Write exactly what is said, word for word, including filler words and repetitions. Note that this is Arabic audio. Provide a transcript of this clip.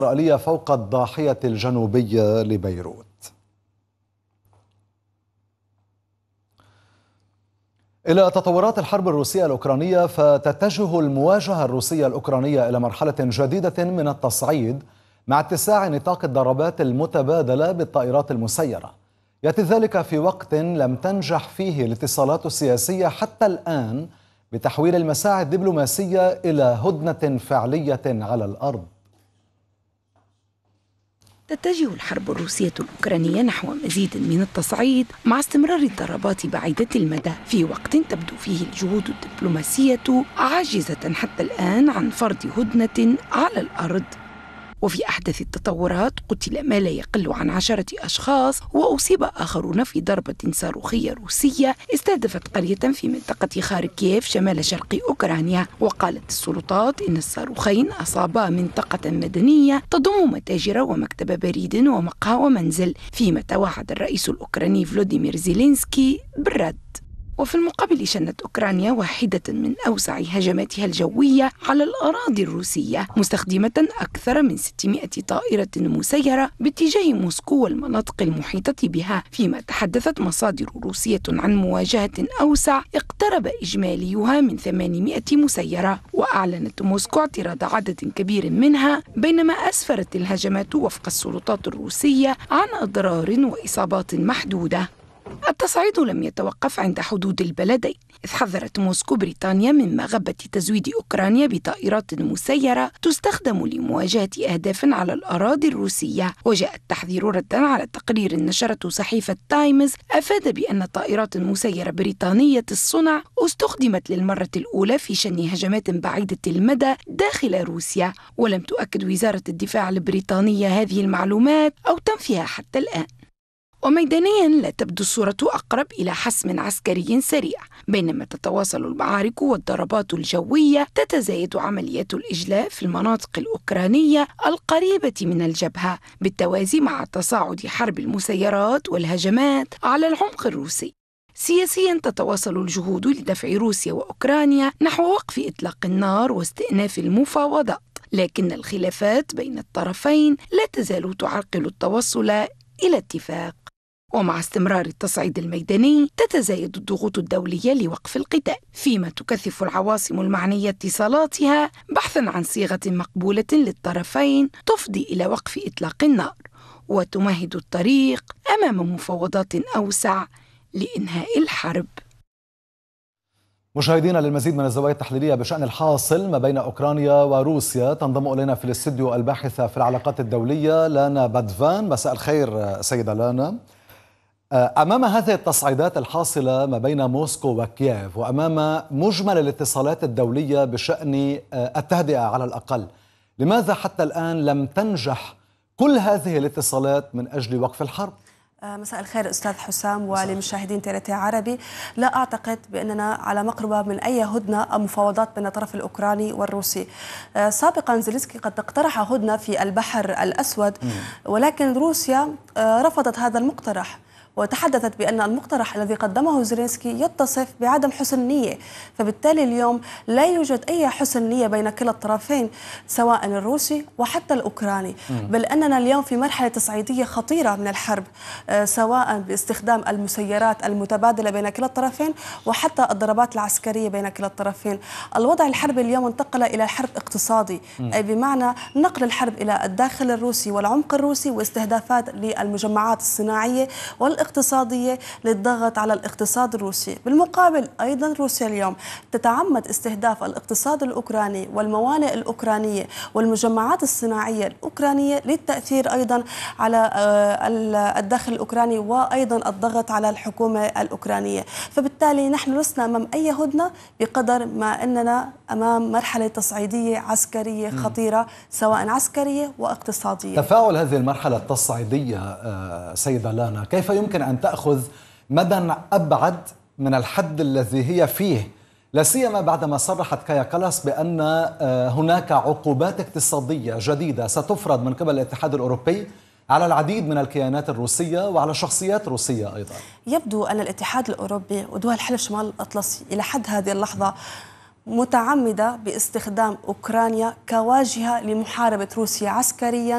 إسرائيلية فوق الضاحية الجنوبية لبيروت. إلى تطورات الحرب الروسية الأوكرانية، فتتجه المواجهة الروسية الأوكرانية إلى مرحلة جديدة من التصعيد مع اتساع نطاق الضربات المتبادلة بالطائرات المسيرة. يأتي ذلك في وقت لم تنجح فيه الاتصالات السياسية حتى الآن بتحويل المساعي الدبلوماسية إلى هدنة فعلية على الأرض. تتجه الحرب الروسية الأوكرانية نحو مزيد من التصعيد مع استمرار الضربات بعيدة المدى، في وقت تبدو فيه الجهود الدبلوماسية عاجزة حتى الآن عن فرض هدنة على الأرض. وفي أحدث التطورات قتل ما لا يقل عن عشرة أشخاص وأصيب آخرون في ضربة صاروخية روسية استهدفت قرية في منطقة خاركيف شمال شرق أوكرانيا. وقالت السلطات إن الصاروخين أصابا منطقة مدنية تضم متاجر ومكتب بريد ومقهى ومنزل، فيما توعد الرئيس الأوكراني فلوديمير زيلينسكي بالرد. وفي المقابل شنت أوكرانيا واحدة من أوسع هجماتها الجوية على الأراضي الروسية، مستخدمة أكثر من ستمائة طائرة مسيرة باتجاه موسكو والمناطق المحيطة بها، فيما تحدثت مصادر روسية عن مواجهة أوسع اقترب إجماليها من ثمانمائة مسيرة. وأعلنت موسكو اعتراض عدد كبير منها، بينما أسفرت الهجمات وفق السلطات الروسية عن أضرار وإصابات محدودة. التصعيد لم يتوقف عند حدود البلدين، إذ حذرت موسكو بريطانيا من مغبة تزويد أوكرانيا بطائرات مسيرة تستخدم لمواجهة أهداف على الأراضي الروسية. وجاء التحذير ردا على تقرير نشرته صحيفة تايمز أفاد بأن طائرات مسيرة بريطانية الصنع استخدمت للمرة الأولى في شن هجمات بعيدة المدى داخل روسيا، ولم تؤكد وزارة الدفاع البريطانية هذه المعلومات أو تنفيها حتى الآن. وميدانيا لا تبدو الصورة أقرب إلى حسم عسكري سريع، بينما تتواصل المعارك والضربات الجوية تتزايد عمليات الإجلاء في المناطق الأوكرانية القريبة من الجبهة، بالتوازي مع تصاعد حرب المسيرات والهجمات على العمق الروسي. سياسيا تتواصل الجهود لدفع روسيا وأوكرانيا نحو وقف إطلاق النار واستئناف المفاوضات، لكن الخلافات بين الطرفين لا تزال تعرقل التوصل إلى اتفاق. ومع استمرار التصعيد الميداني تتزايد الضغوط الدولية لوقف القتال، فيما تكثف العواصم المعنية اتصالاتها بحثاً عن صيغة مقبولة للطرفين تفضي إلى وقف إطلاق النار وتمهد الطريق أمام مفاوضات أوسع لإنهاء الحرب. مشاهدينا، للمزيد من الزوايا التحليلية بشأن الحاصل ما بين أوكرانيا وروسيا تنضم إلينا في الاستديو الباحثة في العلاقات الدولية لانا بدفان. مساء الخير سيدة لانا. أمام هذه التصعيدات الحاصلة ما بين موسكو وكييف، وأمام مجمل الاتصالات الدولية بشأن التهدئة على الأقل، لماذا حتى الآن لم تنجح كل هذه الاتصالات من أجل وقف الحرب؟ مساء الخير أستاذ حسام ولمشاهدين تيرتي عربي. لا أعتقد بأننا على مقربة من أي هدنة أو مفاوضات بين الطرف الأوكراني والروسي. سابقا زيلينسكي قد اقترح هدنة في البحر الأسود، ولكن روسيا رفضت هذا المقترح وتحدثت بأن المقترح الذي قدمه زيلينسكي يتصف بعدم حسن نية، فبالتالي اليوم لا يوجد أي حسن نية بين كلا الطرفين سواء الروسي وحتى الأوكراني، بل أننا اليوم في مرحلة تصعيدية خطيرة من الحرب، سواء باستخدام المسيرات المتبادلة بين كلا الطرفين وحتى الضربات العسكرية بين كلا الطرفين. الوضع الحربي اليوم انتقل إلى حرب اقتصادي، أي بمعنى نقل الحرب إلى الداخل الروسي والعمق الروسي واستهدافات للمجمعات الصناعية والاقتصادية للضغط على الاقتصاد الروسي. بالمقابل أيضا روسيا اليوم تتعمد استهداف الاقتصاد الأوكراني والموانئ الأوكرانية والمجمعات الصناعية الأوكرانية للتأثير أيضا على الداخل الأوكراني وأيضا الضغط على الحكومة الأوكرانية. فبالتالي نحن لسنا أمام أي هدنة بقدر ما أننا أمام مرحلة تصعيدية عسكرية خطيرة، سواء عسكرية واقتصادية. تفاعل هذه المرحلة التصعيدية سيدة لانا كيف يمكن أن تأخذ مدى أبعد من الحد الذي هي فيه، لا سيما بعدما صرحت كايا كالاس بأن هناك عقوبات اقتصادية جديدة ستفرض من قبل الاتحاد الأوروبي على العديد من الكيانات الروسية وعلى شخصيات روسية أيضا؟ يبدو أن الاتحاد الأوروبي ودول حلف شمال الأطلسي إلى حد هذه اللحظة متعمدة باستخدام أوكرانيا كواجهة لمحاربة روسيا عسكريا